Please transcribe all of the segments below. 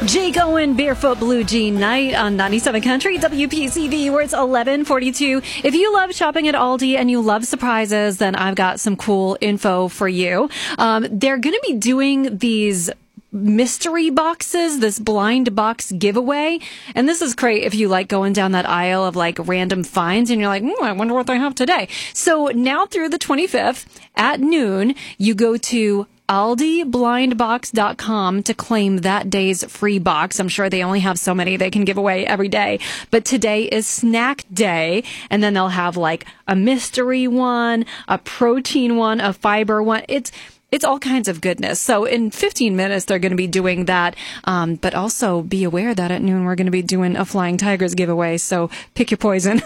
Jake Owen, Barefoot Blue Jean Night on 97 Country, WPCV, where it's 11:42. If you love shopping at Aldi and you love surprises, then I've got some cool info for you. They're going to be doing these mystery boxes, this blind box giveaway. And this is great if you like going down that aisle of like random finds and you're like, I wonder what they have today. So now through the 25th at noon, you go to AldiBlindBox.com to claim that day's free box. I'm sure they only have so many they can give away every day. But today is snack day, and then they'll have like a mystery one, a protein one, a fiber one. It's all kinds of goodness. So in 15 minutes, they're going to be doing that. But also be aware that at noon, we're going to be doing a Flying Tigers giveaway. So pick your poison.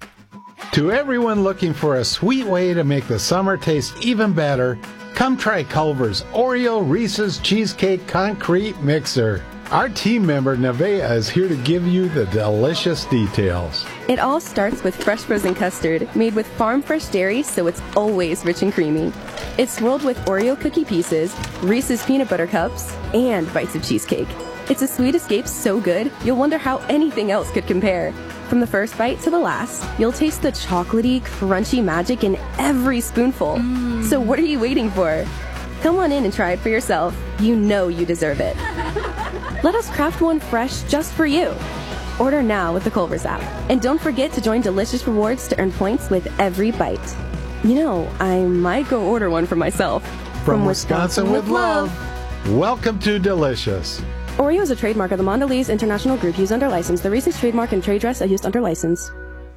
To everyone looking for a sweet way to make the summer taste even better, come try Culver's Oreo Reese's Cheesecake Concrete Mixer. Our team member, Nevaeh, is here to give you the delicious details. It all starts with fresh frozen custard made with farm fresh dairy, so it's always rich and creamy. It's swirled with Oreo cookie pieces, Reese's peanut butter cups, and bites of cheesecake. It's a sweet escape so good, you'll wonder how anything else could compare. From the first bite to the last, you'll taste the chocolatey, crunchy magic in every spoonful. So what are you waiting for? Come on in and try it for yourself. You know you deserve it. Let us craft one fresh just for you. Order now with the Culver's app. And don't forget to join Delicious Rewards to earn points with every bite. You know, I might go order one for myself. From Wisconsin with love. Welcome to Delicious. Oreo is a trademark of the Mondelez International Group used under license. The Reese's trademark and trade dress are used under license.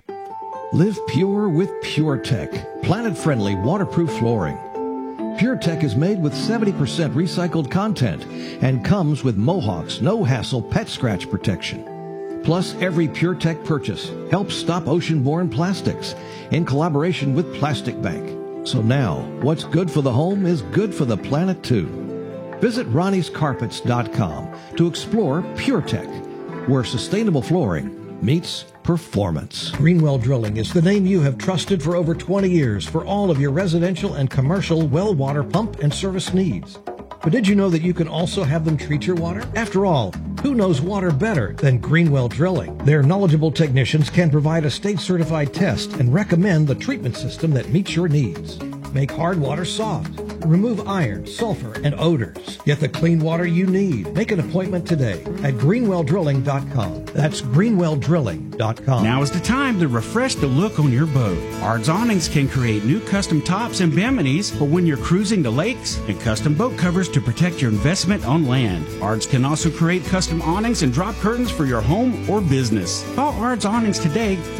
Live pure with PureTech, planet-friendly waterproof flooring. PureTech is made with 70% recycled content and comes with Mohawk's no-hassle pet scratch protection. Plus, every PureTech purchase helps stop ocean-borne plastics in collaboration with Plastic Bank. So now, what's good for the home is good for the planet too. Visit Ronnie'sCarpets.com to explore PureTech, where sustainable flooring meets performance. Greenwell Drilling is the name you have trusted for over 20 years for all of your residential and commercial well water pump and service needs. But did you know that you can also have them treat your water? After all, who knows water better than Greenwell Drilling? Their knowledgeable technicians can provide a state-certified test and recommend the treatment system that meets your needs. Make hard water soft. Remove iron, sulfur, and odors. Get the clean water you need. Make an appointment today at greenwelldrilling.com. That's greenwelldrilling.com. Now is the time to refresh the look on your boat. Ard's Awnings can create new custom tops and bimini's for when you're cruising the lakes and custom boat covers to protect your investment on land. Ard's can also create custom awnings and drop curtains for your home or business. Call Ard's Awnings today at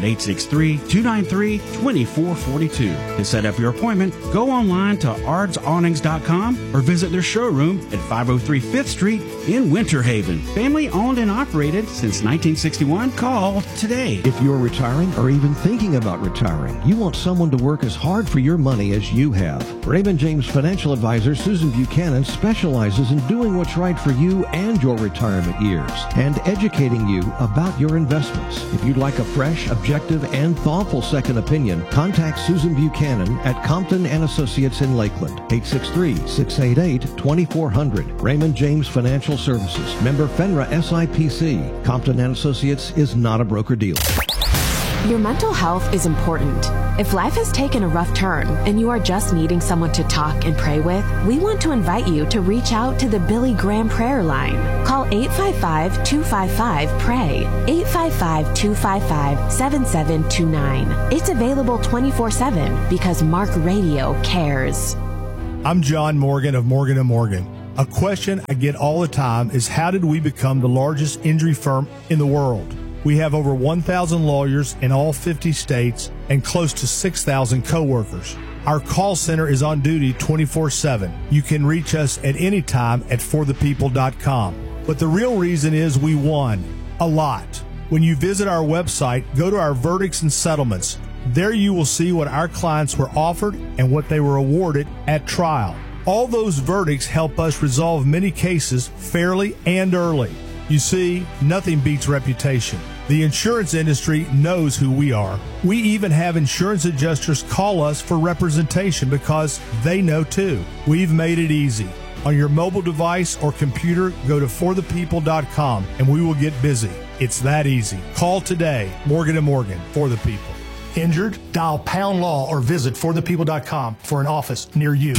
863-293-2442. To set up your appointment, go online to ardsawnings.com or visit their showroom at 503 5th Street in Winter Haven. Family owned and operated since 1961. Call today. If you're retiring or even thinking about retiring, you want someone to work as hard for your money as you have. Raymond James financial advisor Susan Buchanan specializes in doing what's right for you and your retirement years and educating you about your investments. If you'd like a fresh, objective, and thoughtful second opinion, contact Susan Buchanan at Compton & Associates in Lakeland. 863-688-2400. Raymond James Financial Services. Member FINRA SIPC. Compton & Associates is not a broker-dealer. Your mental health is important. If life has taken a rough turn and you are just needing someone to talk and pray with, we want to invite you to reach out to the Billy Graham Prayer Line. Call 855-255-PRAY, 855-255-7729. It's available 24/7 because Mark Radio cares. I'm John Morgan of Morgan & Morgan. A question I get all the time is, how did we become the largest injury firm in the world? We have over 1,000 lawyers in all 50 states and close to 6,000 coworkers. Our call center is on duty 24/7. You can reach us at any time at forthepeople.com. But the real reason is we won a lot. When you visit our website, go to our verdicts and settlements. There you will see what our clients were offered and what they were awarded at trial. All those verdicts help us resolve many cases fairly and early. You see, nothing beats reputation. The insurance industry knows who we are. We even have insurance adjusters call us for representation because they know too. We've made it easy. On your mobile device or computer, go to forthepeople.com and we will get busy. It's that easy. Call today. Morgan & Morgan, for the people. Injured? Dial #law or visit forthepeople.com for an office near you.